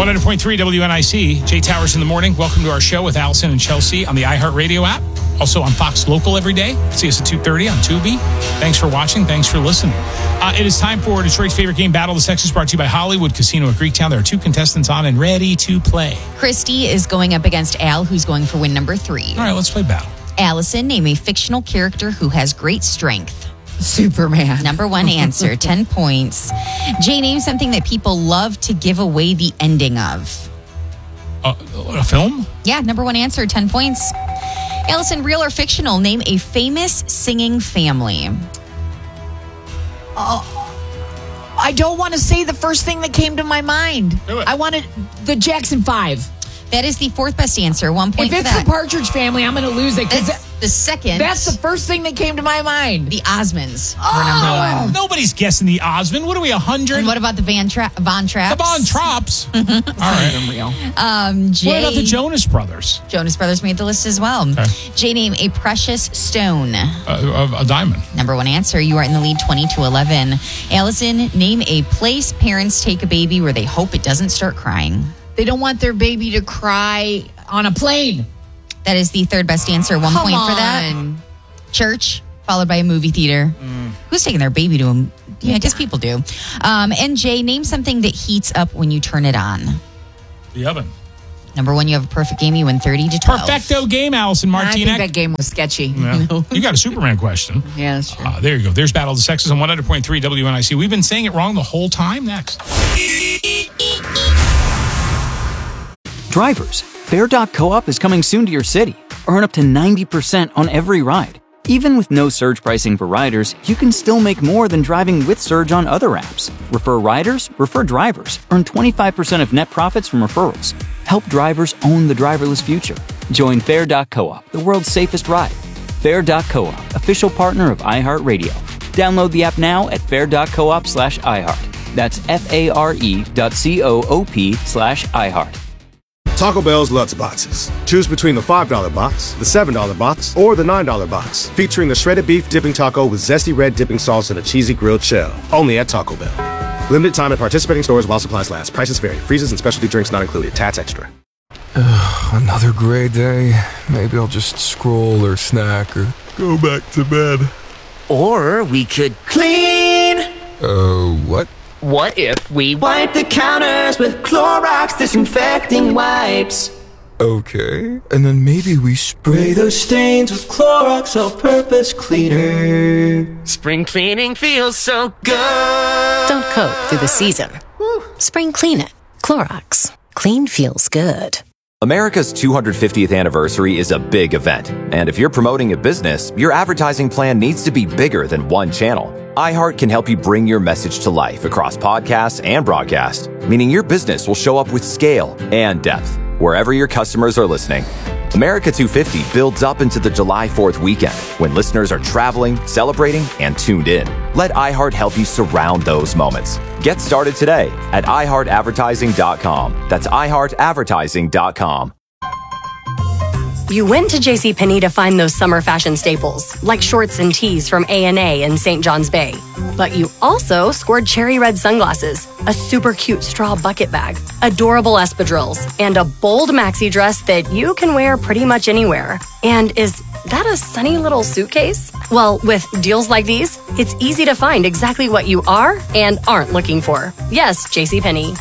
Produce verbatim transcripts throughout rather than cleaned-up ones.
one hundred point three W N I C, Jay Towers in the morning. Welcome to our show with Allison and Chelsea on the iHeartRadio app. Also on Fox Local every day. See us at two thirty on Tubi. Thanks for watching. Thanks for listening. Uh, it is time for Detroit's favorite game, Battle of the Sexes, brought to you by Hollywood Casino at Greektown. There are two contestants on and ready to play. Christy is going up against Al, who's going for win number three. All right, let's play battle. Allison, name a fictional character who has great strength. Superman. Number one answer, ten points. Jay, name something that people love to give away the ending of. Uh, a film? Yeah, number one answer, ten points. Allison, real or fictional, name a famous singing family. Oh, I don't want to say the first thing that came to my mind. Do it. I wanted the Jackson Five. That is the fourth best answer. One point If for it's that. the Partridge Family, I'm going to lose it. That's Because the second. that's the first thing that came to my mind. The Osmonds Oh. were number one. Nobody's guessing the Osmond. What are we, a hundred? And what about the Van Tra- Von Traps? The Von Traps. All right. Unreal. Um, Jay, What about the Jonas Brothers? Jonas Brothers made the list as well. Okay. Jay, name a precious stone. Uh, a, a diamond. Number one answer. You are in the lead twenty to eleven. Allison, name a place parents take a baby where they hope it doesn't start crying. They don't want their baby to cry on a plane. That is the third best answer. One Come point for that. on. Church, followed by a movie theater. Who's taking their baby to a... Yeah, I guess people do. Um, and Jay, name something that heats up when you turn it on. The oven. Number one, you have a perfect game. You win thirty to twelve. Perfecto game, Allison I think Martinek. that game was sketchy. Yeah. You got a Superman question. Yeah, that's true. Uh, there you go. There's Battle of the Sexes on one hundred point three W N I C. We've been saying it wrong the whole time. Next. Drivers, Fair dot Co-op is coming soon to your city. Earn up to ninety percent on every ride. Even with no surge pricing for riders, you can still make more than driving with Surge on other apps. Refer riders, refer drivers. Earn twenty-five percent of net profits from referrals. Help drivers own the driverless future. Join Fair dot Co-op, the world's safest ride. Fair dot Co-op, official partner of iHeartRadio. Download the app now at fair dot coop slash iHeart. That's F-A-R-E dot C-O-O-P slash iHeart. Taco Bell's Lutz Boxes. Choose between the five dollar box, the seven dollar box, or the nine dollar box. Featuring the shredded beef dipping taco with zesty red dipping sauce and a cheesy grilled shell. Only at Taco Bell. Limited time at participating stores while supplies last. Prices vary. Freezes and specialty drinks not included. Tats extra. Another gray day. Maybe I'll just scroll or snack or go back to bed. Or we could clean. Oh, uh, what? What if we wipe the counters with Clorox disinfecting wipes? Okay, and then maybe we spray those stains with Clorox all-purpose cleaner. Spring cleaning feels so good. Don't cope through the season. Spring clean it. Clorox. Clean feels good. America's two hundred fiftieth anniversary is a big event, and if you're promoting a business, your advertising plan needs to be bigger than one channel. iHeart can help you bring your message to life across podcasts and broadcast, meaning your business will show up with scale and depth wherever your customers are listening. America two fifty builds up into the July fourth weekend when listeners are traveling, celebrating, and tuned in. Let iHeart help you surround those moments. Get started today at i heart advertising dot com. That's i heart advertising dot com. You went to JCPenney to find those summer fashion staples, like shorts and tees from A and A in Saint John's Bay. But you also scored cherry red sunglasses, a super cute straw bucket bag, adorable espadrilles, and a bold maxi dress that you can wear pretty much anywhere. And is that a sunny little suitcase? Well, with deals like these, it's easy to find exactly what you are and aren't looking for. Yes, JCPenney.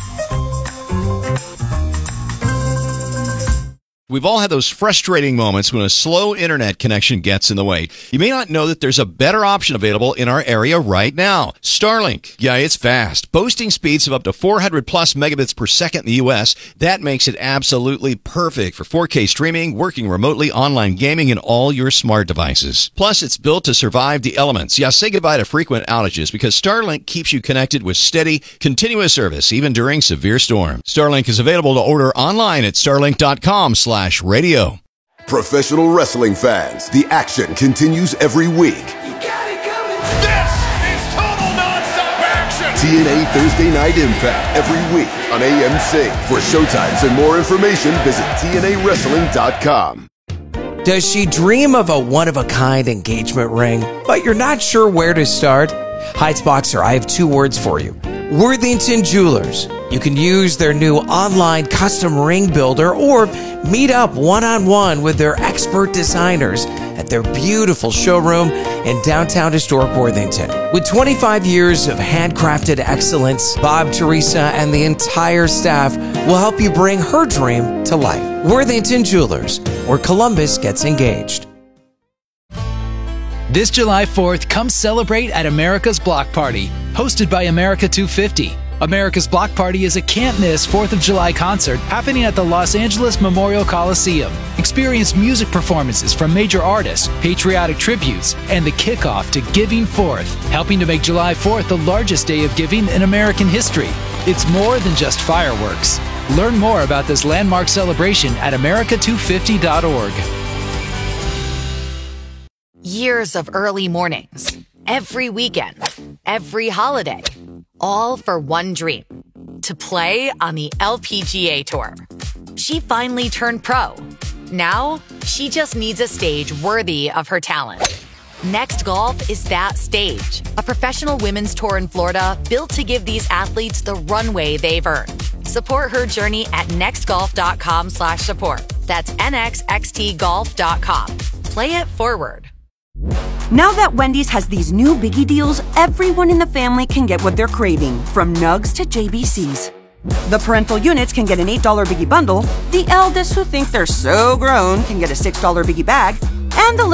We've all had those frustrating moments when a slow internet connection gets in the way. You may not know that there's a better option available in our area right now. Starlink. Yeah, it's fast. Boasting speeds of up to four hundred plus megabits per second in the U S. That makes it absolutely perfect for four K streaming, working remotely, online gaming, and all your smart devices. Plus, it's built to survive the elements. Yeah, say goodbye to frequent outages because Starlink keeps you connected with steady, continuous service, even during severe storms. Starlink is available to order online at starlink dot com slash radio. Professional wrestling fans, the action continues every week. You got it coming. This is total nonstop action. T N A Thursday Night Impact every week on A M C. For showtimes and more information, visit T N A wrestling dot com. Does she dream of a one-of-a-kind engagement ring, but you're not sure where to start? Heights Boxer, I have two words for you. Worthington Jewelers. You can use their new online custom ring builder or meet up one-on-one with their expert designers at their beautiful showroom in downtown historic Worthington. With twenty-five years of handcrafted excellence, Bob, Teresa, and the entire staff will help you bring her dream to life. Worthington Jewelers, where Columbus gets engaged. This July fourth, come celebrate at America's Block Party, hosted by America two fifty. America's Block Party is a can't-miss fourth of July concert happening at the Los Angeles Memorial Coliseum. Experience music performances from major artists, patriotic tributes, and the kickoff to Giving Fourth, helping to make July fourth the largest day of giving in American history. It's more than just fireworks. Learn more about this landmark celebration at America two fifty dot org. Years of early mornings, every weekend, every holiday, all for one dream, to play on the L P G A Tour. She finally turned pro. Now, she just needs a stage worthy of her talent. Next Golf is that stage, a professional women's tour in Florida built to give these athletes the runway they've earned. Support her journey at nextgolf.com slash support. That's nxxtgolf dot com. Play it forward. Now that Wendy's has these new biggie deals, everyone in the family can get what they're craving, from nugs to J B Cs. The parental units can get an eight dollar biggie bundle, the eldest who think they're so grown can get a six dollar biggie bag, and the